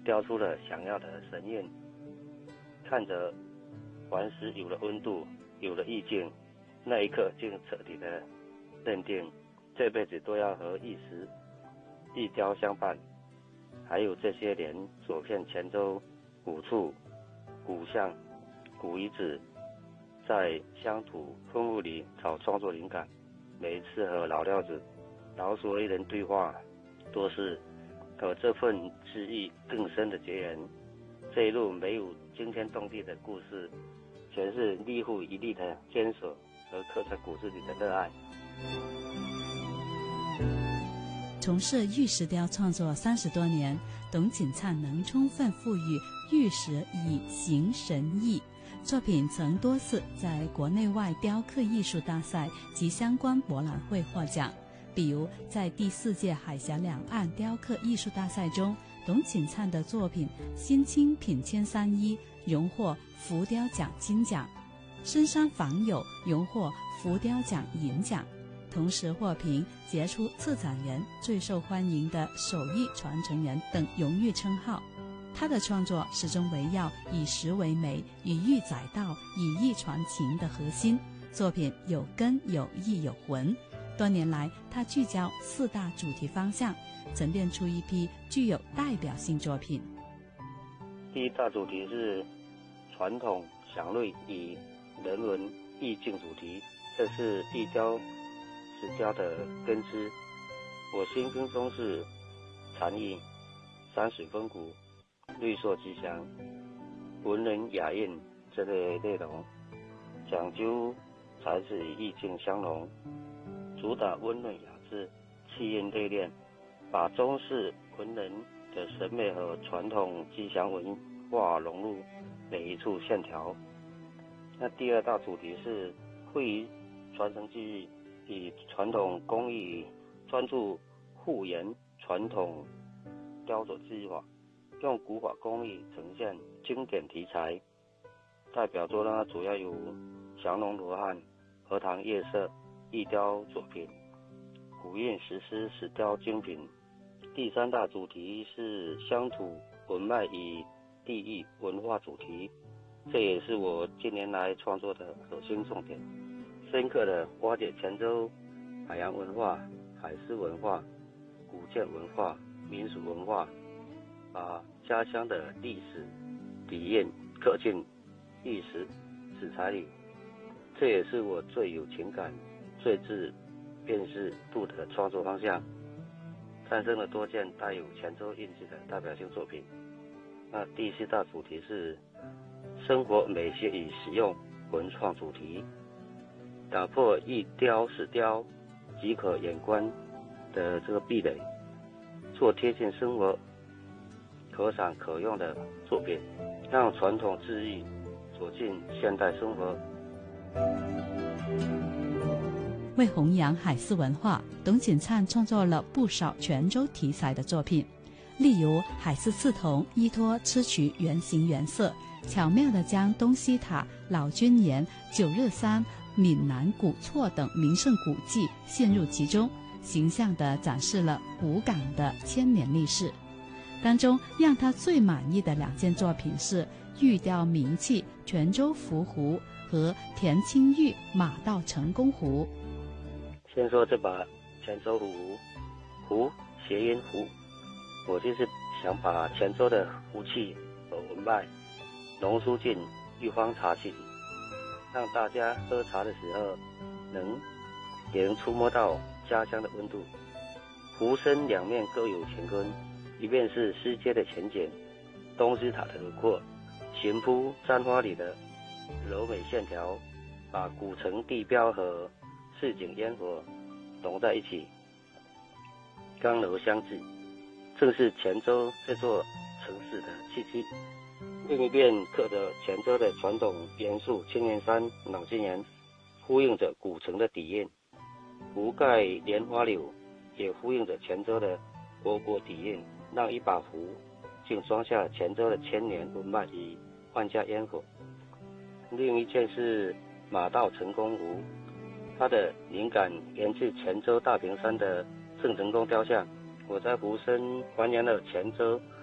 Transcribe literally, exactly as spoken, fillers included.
雕出了想要的神韵。看着顽石有了温度，有了意境，那一刻竟彻底的认定，这辈子都要和玉石、玉雕相伴。还有这些年走遍泉州古处、古巷、古遗址，在乡土风物里找创作灵感。每一次和老料子、老所谓人对话，都是和这份诗意更深的结缘。这一路没有惊天动地的故事，全是粒户一粒的坚守和刻在骨子里的热爱。 从事玉石雕创作三十多年，董锦灿能充分赋予玉石以形神意，作品曾多次在国内外雕刻艺术大赛及相关博览会获奖。比如在第四届海峡两岸雕刻艺术大赛中，董锦灿的作品《新青品千三一》荣获浮雕奖金奖，深山访友荣获浮雕奖银奖，同时获评杰出策展人、最受欢迎的手艺传承人等荣誉称号。他的创作始终围绕以石为媒、以玉载道、以意传情的核心，作品有根、有意、有魂。多年来，他聚焦四大主题方向，沉淀出一批具有代表性作品。 第一大主题是传统祥瑞与人文意境主题，这是玉雕石雕的根枝。我心目中是禅意、山水风骨、绿色吉祥、文人雅韵这类内容，讲究材质与意境相融，主打温润雅致、气韵内敛，把中式文人的审美和传统吉祥文化融入每一处线条。那第二大主题是会于传承技艺与传统工艺，专注复原传统雕琢技法，用古法工艺呈现经典题材。代表作呢，主要有降龙罗汉、荷塘夜色玉雕作品、古韵石狮石雕精品。第三大主题是乡土文脉与地域文化主题，这也是我近年来创作的核心重点，深刻的挖掘泉州海洋文化、海狮文化、古建文化、民俗文化，把家乡的历史底蕴刻进玉石石材里，这也是我最有情感、最具辨识度的创作方向，诞生了多件带有泉州印记的代表性作品。那第四大主题是生活美学与实用文创主题，打破玉雕石雕即可远观的这个壁垒，做贴近生活、可赏可用的作品，让传统技艺走进现代生活。 为弘扬海狮文化，董锦灿创作了不少泉州题材的作品，例如海狮刺桐依托砗磲原形原色，巧妙地将东西塔、老君岩、九日山、闽南古厝等名胜古迹陷入其中，形象地展示了古港的千年历史。当中让他最满意的两件作品是玉雕名器泉州福湖和田青玉马道成功湖。 先说这把泉州湖，湖谐音湖，我就是想把泉州的湖气和文脉浓缩进玉方茶器里，让大家喝茶的时候能也能触摸到家乡的温度。湖身两面各有乾坤，一面是世界的前景，东西塔的轮廓，行铺簪花里的柔美线条，把古城地标和市井烟火融在一起，刚柔相济，正是泉州这座城市的气息。另一边刻着泉州的传统元素青岩山、老君岩，呼应着古城的底蕴。湖盖莲花柳也呼应着泉州的国国底蕴，让一把壶竟装下了泉州的千年文脉与万家烟火。另一件是马道成功湖，它的灵感源自泉州大平山的郑成功雕像。我在湖身还原了泉州